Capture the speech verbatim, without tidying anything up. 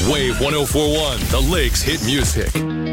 Wave one oh four point one, the Lakes hit music.